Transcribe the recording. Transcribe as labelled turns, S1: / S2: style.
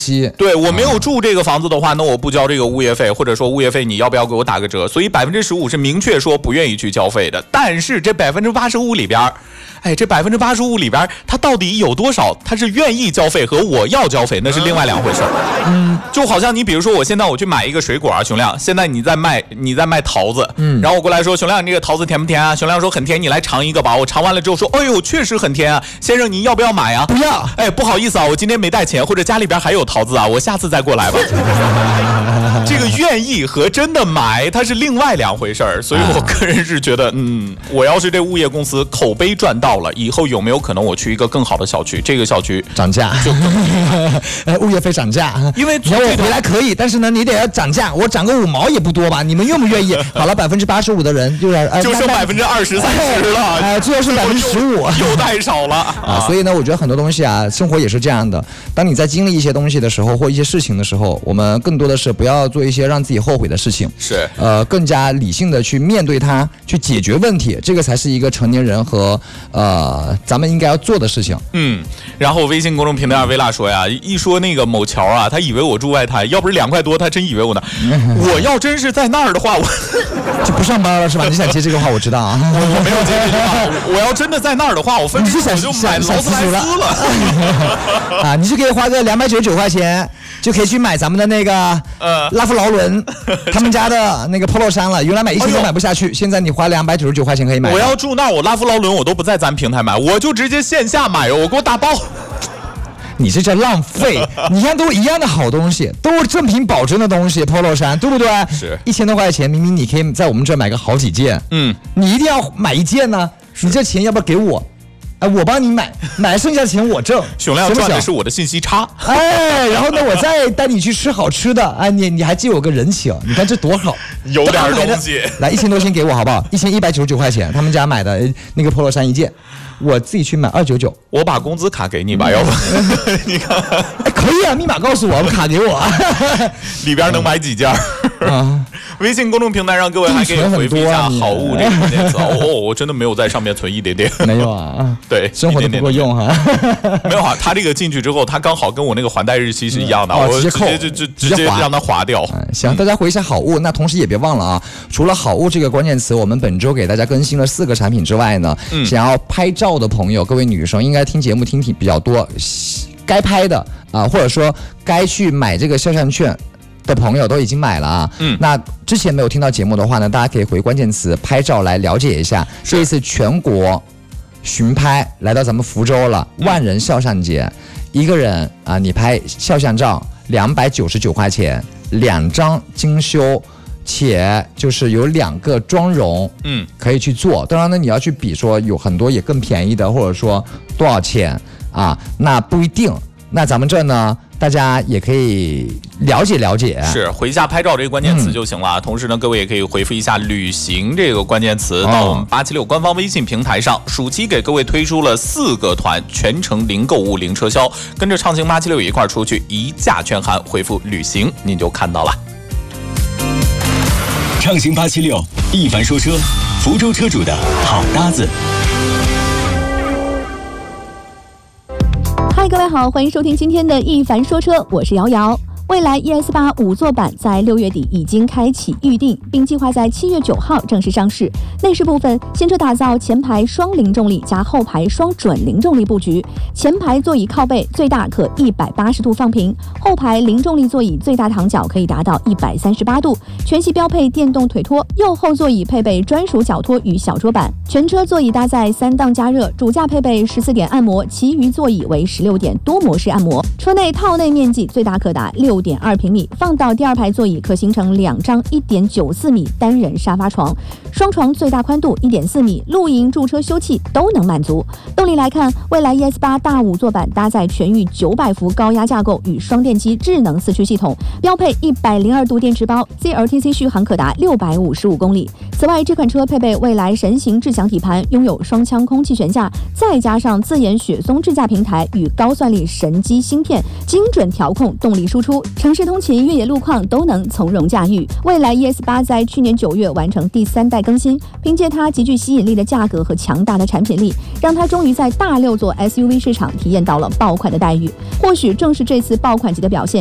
S1: 对，我没有住这个房子的话，那我不交这个物业费，或者说物业费你要不要给我打个折？所以15%是明确说不愿意去交费的。但是这85%里边，这85%里边，它到底有多少？它是愿意交费和我要交费，那是另外两回事。就好像你比如说，现在我去买一个水果啊，熊亮，现在你在卖桃子，然后我过来说，熊亮，你这个桃子甜不甜啊？熊亮说很甜，你来尝一个吧。我尝完了之后说，哎呦，确实很甜啊，先生您要不要买啊？
S2: 不要。
S1: 不好意思啊，我今天没带钱，或者家里边还有桃子啊，我下次再过来吧。这个愿意和真的买，它是另外两回事儿。所以我个人是觉得，我要是这物业公司口碑赚到了，以后有没有可能我去一个更好的小区？这个小区
S2: 涨价就物业费涨价，因为你要我回来可以，但是呢，你得要涨价，我涨个5毛也不多吧？你们愿不愿意？好了，85%的人就剩
S1: 20%、30%了，
S2: 最后是15%，
S1: 又太少了啊！
S2: 所以呢，我觉得很多东西啊，生活也是这样的。当你在经历一些东西的时候，或一些事情的时候，我们更多的是不要做一些让自己后悔的事情，
S1: 是
S2: 更加理性的去面对它，去解决问题，这个才是一个成年人和咱们应该要做的事情。
S1: 然后微信公众平台上薇拉说呀，一说那个某桥啊，他以为我住外滩，要不是2块多，他真以为我呢。我要真是在那儿的话，我
S2: 就不上班了是吧？你想接这个话，我知道啊。
S1: 我没有接这句话。我要真的在那儿的话，我分分钟就买劳斯莱斯了。
S2: 啊，你是可以花个299块钱，就可以去买咱们的那个拉夫劳伦他们家的那个 polo 衫了。原来买1000都买不下去，现在你花299块钱可以买。
S1: 我要住那儿，我拉夫劳伦我都不在咱平台买，我就直接线下买哦，我给我打包。
S2: 你这叫浪费！你看都是一样的好东西，都是正品保真的东西 ，polo 衫，对不对？
S1: 是
S2: 1000多块钱，明明你可以在我们这儿买个好几件。你一定要买一件呢？你这钱要不要给我？我帮你买剩下的钱我挣。
S1: 熊亮赚的是我的信息差。
S2: 然后呢，我再带你去吃好吃的。你还借我个人情，你看这多好，
S1: 有点东西。
S2: 来，1000多先给我好不好？1199块钱，他们家买的那个 polo 衫一件。我自己去买299，
S1: 我把工资卡给你吧，要不你看，
S2: 可以啊，密码告诉我，卡给我，
S1: 里边能买几件？微信公众平台上各位还可以回复一下“好物”这个关键词。我真的没有在上面存一点点，
S2: 没有啊，
S1: 对，
S2: 生活都不够用哈。
S1: 没有啊，他这个进去之后，他刚好跟我那个还贷日期是一样的，我直接让他划掉。
S2: 行，大家回一下好物，那同时也别忘了啊，除了好物这个关键词，我们本周给大家更新了4个产品之外呢，想要拍照的朋友，各位女生应该听节目听比较多，该拍的啊，或者说该去买这个肖像券的朋友都已经买了啊。那之前没有听到节目的话呢，大家可以回关键词拍照来了解一下。这一次全国巡拍来到咱们福州了，万人肖像节，一个人啊，你拍肖像照299块钱，2张精修。且就是有2个妆容，可以去做。当然呢，你要去比说有很多也更便宜的，或者说多少钱啊？那不一定。那咱们这呢，大家也可以了解了解。
S1: 是回一下拍照这个关键词就行了。同时呢，各位也可以回复一下旅行这个关键词到我们876官方微信平台上。暑期给各位推出了4个团，全程零购物零车销，跟着畅行876一块出去，一价全含，回复旅行您就看到了。
S3: 畅行876，一凡说车，福州车主的好搭子。
S4: 嗨，各位好，欢迎收听今天的一凡说车，我是瑶瑶。蔚来 ES8 5座版在6月底已经开启预定，并计划在7月9号正式上市。内饰部分，新车打造前排双零重力加后排双准零重力布局，前排座椅靠背最大可180度放平，后排零重力座椅最大躺脚可以达到138度，全系标配电动腿托，右后座椅配备专属脚托与小桌板，全车座椅搭载3档加热，主驾配备14点按摩，其余座椅为16点多模式按摩。车内套内面积最大可达6.2平米，放倒第2排座椅可形成2张1.94米单人沙发床，双床最大宽度1.4米，露营驻车休憩都能满足。动力来看，蔚来 ES8 大5座版搭载全域900伏高压架构与双电机智能4驱系统，标配102度电池包， CLTC 续航可达655公里此外，这款车配备蔚来神行智享底盘，拥有双腔空气悬架，再加上自研雪松智驾平台与高算力神机芯片，精准调控动力输出，城市通勤、越野路况都能从容驾驭。蔚来 ES8 在去年9月完成第3代更新，凭借它极具吸引力的价格和强大的产品力，让它终于在大6座 SUV 市场体验到了爆款的待遇。或许正是这次爆款级的表现，